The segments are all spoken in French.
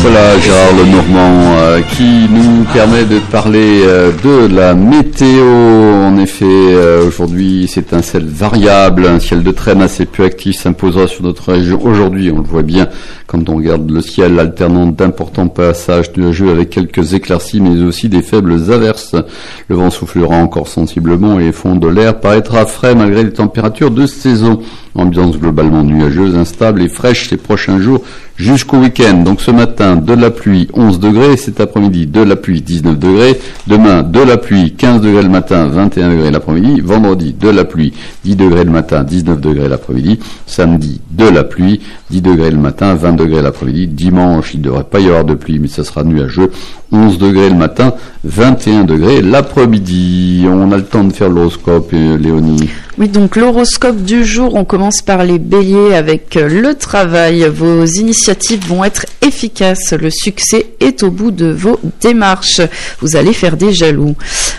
Voilà Gérard Lenormand qui nous permet de parler de la météo. En effet, aujourd'hui c'est un ciel variable, un ciel de traîne assez peu actif s'imposera sur notre région. Aujourd'hui, on le voit bien quand on regarde le ciel alternant d'importants passages nuageux avec quelques éclaircies mais aussi des faibles averses. Le vent soufflera encore sensiblement et le fond de l'air paraîtra frais malgré les températures de saison. Ambiance globalement nuageuse, instable et fraîche ces prochains jours jusqu'au week-end. Donc ce matin, de la pluie 11 degrés, cet après-midi de la pluie 19 degrés, demain de la pluie 15 degrés le matin, 21 degrés l'après-midi, vendredi de la pluie 10 degrés le matin, 19 degrés l'après-midi, samedi de la pluie 10 degrés le matin, 20 degrés l'après-midi, dimanche il ne devrait pas y avoir de pluie mais ça sera nuageux, 11 degrés le matin, 21 degrés l'après-midi. On a le temps de faire l'horoscope, Léonie. Oui, donc l'horoscope du jour, on commence par les béliers avec le travail. Vos initiatives vont être efficaces. Le succès est au bout de vos démarches. Vous allez faire des jaloux.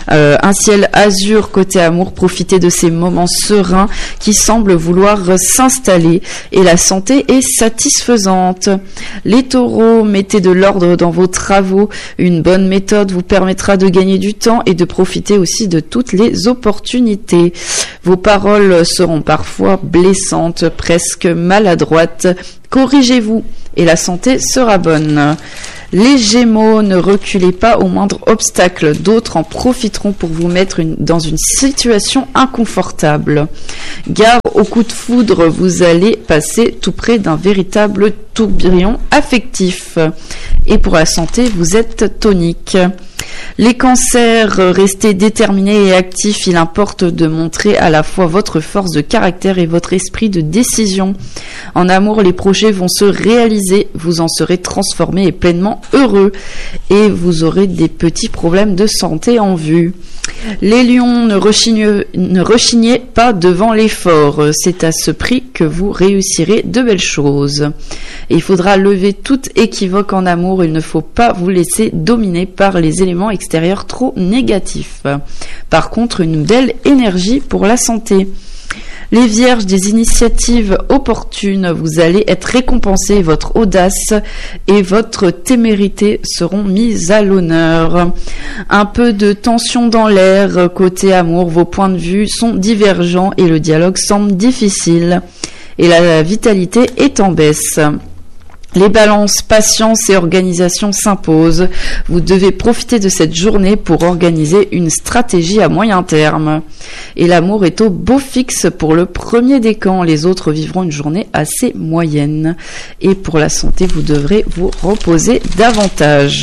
Un ciel azur côté amour, profitez de ces moments sereins qui semblent vouloir s'installer et la santé est satisfaisante. Les taureaux, mettez de l'ordre dans vos travaux. Une bonne méthode vous permettra de gagner du temps et de profiter aussi de toutes les opportunités. Vos paroles seront parfois blessantes, presque maladroites. Corrigez-vous et la santé sera bonne. Les Gémeaux, ne reculez pas au moindre obstacle. D'autres en profiteront pour vous mettre dans une situation inconfortable. Gare au coup de foudre, vous allez passer tout près d'un véritable tourbillon affectif. Et pour la santé, vous êtes tonique. Les cancers, restez déterminés et actifs. Il importe de montrer à la fois votre force de caractère et votre esprit de décision. En amour, les projets vont se réaliser. Vous en serez transformé et pleinement heureux. Et vous aurez des petits problèmes de santé en vue. Les lions, ne rechignez pas devant l'effort. C'est à ce prix que vous réussirez de belles choses. Et il faudra lever toute équivoque en amour. Il ne faut pas vous laisser dominer par les éléments extérieurs trop négatifs. Par contre, une belle énergie pour la santé. Les vierges, des initiatives opportunes, vous allez être récompensés, votre audace et votre témérité seront mises à l'honneur. Un peu de tension dans l'air, côté amour, vos points de vue sont divergents et le dialogue semble difficile et la vitalité est en baisse. Les balances, patience et organisation s'imposent. Vous devez profiter de cette journée pour organiser une stratégie à moyen terme. Et l'amour est au beau fixe pour le premier décan. Les autres vivront une journée assez moyenne. Et pour la santé, vous devrez vous reposer davantage.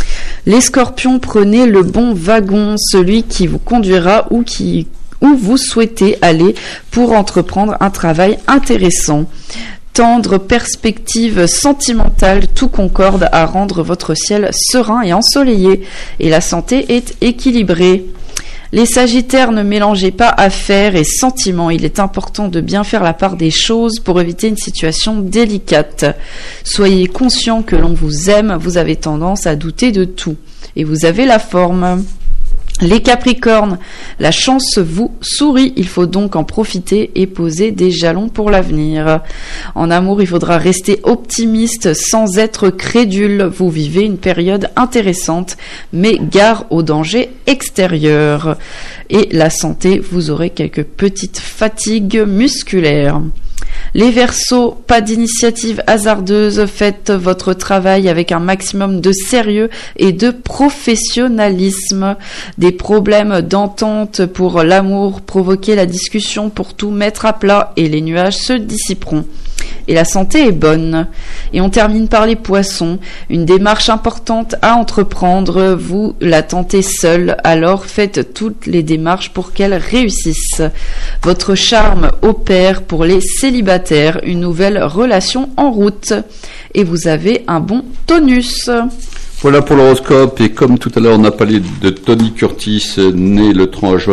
Les scorpions, prenez le bon wagon, celui qui vous conduira où vous souhaitez aller pour entreprendre un travail intéressant. Tendre perspective sentimentale, tout concorde à rendre votre ciel serein et ensoleillé, et la santé est équilibrée. Les sagittaires, ne mélangez pas affaires et sentiments. Il est important de bien faire la part des choses pour éviter une situation délicate. Soyez conscient que l'on vous aime, vous avez tendance à douter de tout, et vous avez la forme. Les Capricornes, la chance vous sourit, il faut donc en profiter et poser des jalons pour l'avenir. En amour, il faudra rester optimiste sans être crédule. Vous vivez une période intéressante, mais gare aux dangers extérieurs. Et la santé, vous aurez quelques petites fatigues musculaires. Les Verseaux, pas d'initiative hasardeuse, faites votre travail avec un maximum de sérieux et de professionnalisme. Des problèmes d'entente pour l'amour, provoquez la discussion pour tout mettre à plat et les nuages se dissiperont. Et la santé est bonne. Et on termine par les Poissons. Une démarche importante à entreprendre, vous la tentez seul, alors faites toutes les démarches pour qu'elle réussisse. Votre charme opère pour les célibataires, une nouvelle relation en route. Et vous avez un bon tonus. Voilà pour l'horoscope, et comme tout à l'heure on a parlé de Tony Curtis, né le 3 juin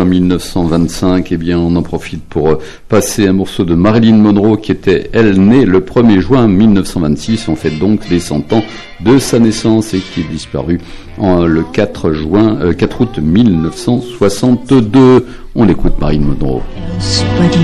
1925, eh bien on en profite pour passer un morceau de Marilyn Monroe qui était, elle, née le 1er juin 1926, on fait donc les 100 ans de sa naissance et qui est disparue le 4 août 1962. On écoute Marilyn Monroe.